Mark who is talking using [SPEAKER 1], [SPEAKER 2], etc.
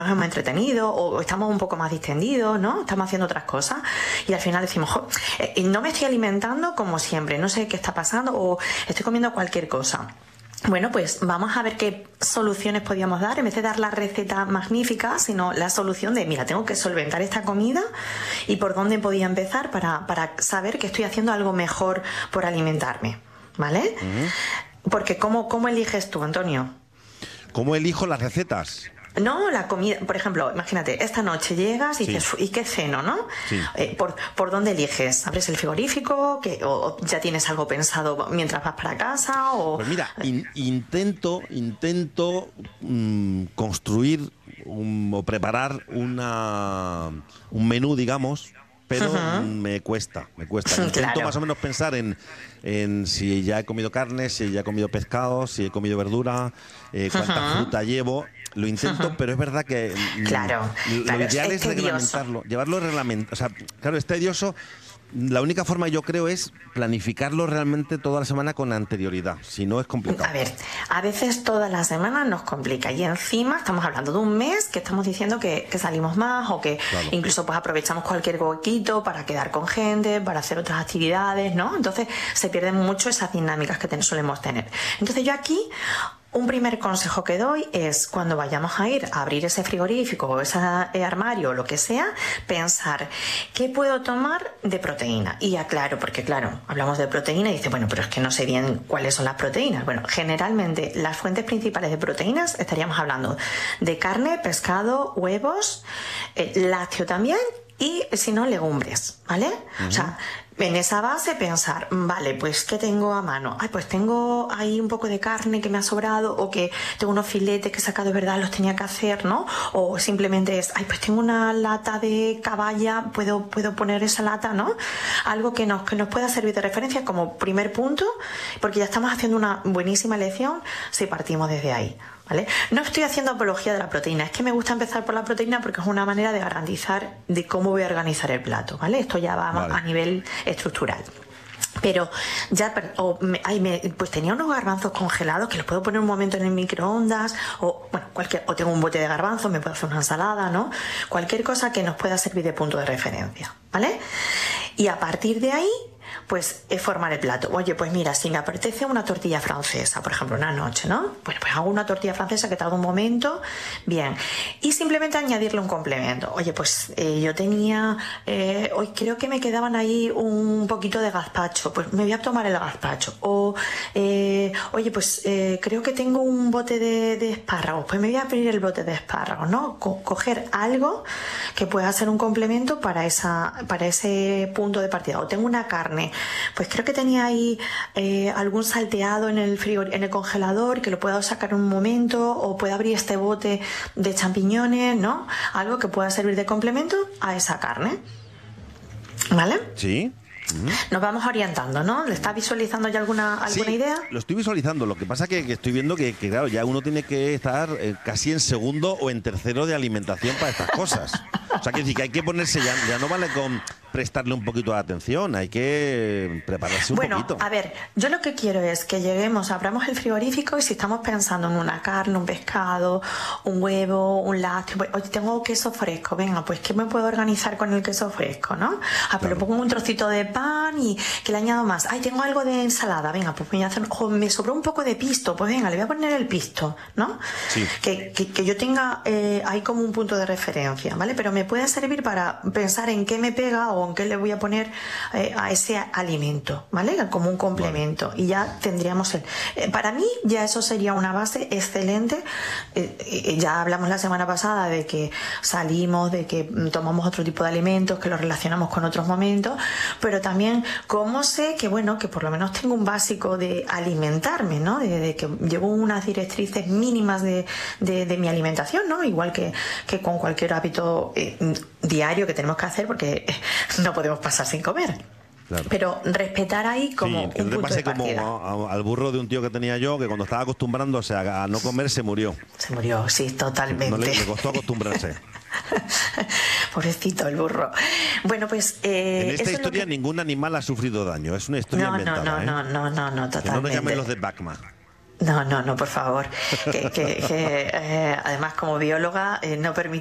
[SPEAKER 1] hemos entretenido o estamos un poco más distendidos, ¿no? Estamos haciendo otras cosas y al final decimos, no me estoy alimentando como siempre, no sé qué está pasando o estoy comiendo cualquier cosa. Bueno, pues vamos a ver qué soluciones podíamos dar, en vez de dar la receta magnífica, sino la solución de, mira, tengo que solventar esta comida y por dónde podía empezar para saber que estoy haciendo algo mejor por alimentarme, ¿vale? Porque ¿cómo eliges tú, Antonio?
[SPEAKER 2] ¿Cómo elijo las recetas?
[SPEAKER 1] No, la comida, por ejemplo, imagínate, esta noche llegas y dices, ¿y qué ceno, no?
[SPEAKER 2] Sí.
[SPEAKER 1] ¿Por dónde eliges? ¿Abres el frigorífico? ¿O ya tienes algo pensado mientras vas para casa? O...
[SPEAKER 2] Pues mira, intento construir o preparar un menú, digamos, pero me cuesta. Intento
[SPEAKER 1] Claro.
[SPEAKER 2] más o menos pensar en si ya he comido carne, si ya he comido pescado, si he comido verdura, cuánta fruta llevo. Lo intento, pero es verdad que
[SPEAKER 1] Claro,
[SPEAKER 2] lo ideal es
[SPEAKER 1] tedioso.
[SPEAKER 2] reglamentarlo, llevarlo reglamentado. O sea, claro, es tedioso. La única forma, yo creo, es planificarlo realmente toda la semana con anterioridad. Si no, es complicado.
[SPEAKER 1] A ver, a veces toda la semana nos complica y encima estamos hablando de un mes que estamos diciendo que salimos más o que incluso pues aprovechamos cualquier huequito para quedar con gente, para hacer otras actividades, ¿no? Entonces se pierden mucho esas dinámicas que solemos tener. Entonces yo aquí... Un primer consejo que doy es cuando vayamos a ir a abrir ese frigorífico o ese armario o lo que sea, pensar ¿qué puedo tomar de proteína? Y aclaro, porque claro, hablamos de proteína y dice, bueno, pero es que no sé bien cuáles son las proteínas. Bueno, generalmente las fuentes principales de proteínas estaríamos hablando de carne, pescado, huevos, lácteo también y si no, legumbres, ¿vale? O sea, en esa base pensar, vale, pues ¿qué tengo a mano? Ay, pues tengo ahí un poco de carne que me ha sobrado o que tengo unos filetes que he sacado de verdad, los tenía que hacer, ¿no? O simplemente es, ay, pues tengo una lata de caballa, puedo poner esa lata, ¿no? Algo que nos pueda servir de referencia como primer punto, porque ya estamos haciendo una buenísima lección si partimos desde ahí. ¿Vale? No estoy haciendo apología de la proteína, es que me gusta empezar por la proteína porque es una manera de garantizar de cómo voy a organizar el plato, ¿vale? Esto ya va a nivel estructural. Pero ya, pues tenía unos garbanzos congelados que los puedo poner un momento en el microondas o tengo un bote de garbanzos, me puedo hacer una ensalada, ¿no? Cualquier cosa que nos pueda servir de punto de referencia, ¿vale? Y a partir de ahí, pues es formar el plato. Oye, pues mira, si me apetece una tortilla francesa, por ejemplo, una noche, ¿no? Bueno, pues hago una tortilla francesa que tarda un momento, bien. Y simplemente añadirle un complemento. Oye, pues yo tenía, hoy creo que me quedaban ahí un poquito de gazpacho, pues me voy a tomar el gazpacho. O, oye, pues creo que tengo un bote de espárragos, pues me voy a abrir el bote de espárragos, ¿no? Coger algo que pueda ser un complemento para ese punto de partida. O tengo una carne, pues creo que tenía ahí algún salteado en el congelador que lo puedo sacar en un momento, o puedo abrir este bote de champiñones, ¿no? Algo que pueda servir de complemento a esa carne, ¿vale?
[SPEAKER 2] Sí.
[SPEAKER 1] Nos vamos orientando, ¿no? ¿Le estás visualizando ya alguna idea?
[SPEAKER 2] Lo estoy visualizando. Lo que pasa que estoy viendo que claro, ya uno tiene que estar casi en segundo o en tercero de alimentación para estas cosas. O sea, que decir que hay que ponerse, ya no vale con prestarle un poquito de atención, hay que prepararse un poquito.
[SPEAKER 1] Bueno, a ver, yo lo que quiero es que lleguemos, abramos el frigorífico y si estamos pensando en una carne, un pescado, un huevo, un lácteo, pues, oye, tengo queso fresco, venga, pues ¿qué me puedo organizar con el queso fresco, no? Pero pongo un trocito de pan y que le añado más. Ay, tengo algo de ensalada, venga, pues voy a hacer, me sobró un poco de pisto, pues venga, le voy a poner el pisto, ¿no?
[SPEAKER 2] Sí.
[SPEAKER 1] Que yo tenga ahí como un punto de referencia, ¿vale? Pero me puede servir para pensar en qué me pega o en qué le voy a poner a ese alimento, ¿vale? Como un complemento. Vale. Y ya tendríamos para mí ya eso sería una base excelente. Ya hablamos la semana pasada de que salimos, de que tomamos otro tipo de alimentos, que los relacionamos con otros momentos, pero también cómo sé que, bueno, que por lo menos tengo un básico de alimentarme, ¿no? De que llevo unas directrices mínimas de mi alimentación, ¿no? Igual que con cualquier hábito diario que tenemos que hacer, porque no podemos pasar sin comer. Claro. Pero respetar ahí como
[SPEAKER 2] que
[SPEAKER 1] un
[SPEAKER 2] no te
[SPEAKER 1] punto
[SPEAKER 2] pase
[SPEAKER 1] de partida.
[SPEAKER 2] Como al burro de un tío que tenía yo, que cuando estaba acostumbrándose a no comer se murió.
[SPEAKER 1] Se murió, sí, totalmente.
[SPEAKER 2] No le costó acostumbrarse.
[SPEAKER 1] Pobrecito el burro. Bueno, pues
[SPEAKER 2] en esta historia ningún animal ha sufrido daño. Es una historia inventada.
[SPEAKER 1] No, totalmente.
[SPEAKER 2] Que no nos llamen los de Bachman.
[SPEAKER 1] No, por favor. Además, como bióloga, no permite